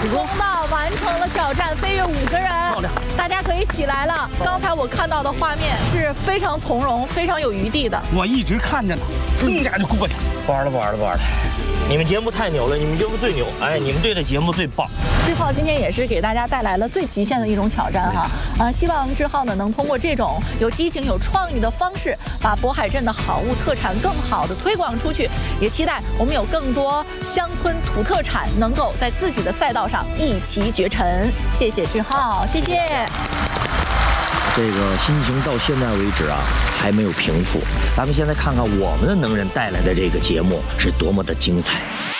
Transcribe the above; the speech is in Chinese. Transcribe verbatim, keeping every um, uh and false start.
风道完成了挑战，飞跃五个人， 漂亮！ 大家可以起来了。刚才我看到的画面是非常从容、非常有余地的。 我一直看着呢，噌家就过去。 不玩了，不玩了，不玩了！你们节目太牛了，你们节目最牛！哎，你们队的节目最棒。 志浩今天也是给大家带来了最极限的一种挑战哈，啊，希望志浩呢能通过这种有激情、有创意的方式，把渤海镇的好物特产更好的推广出去。也期待我们有更多乡村土特产能够在自己的赛道上一骑绝尘。谢谢志浩，谢谢。 这个心情到现在为止啊，还没有平复。咱们现在看看我们的能人带来的这个节目是多么的精彩。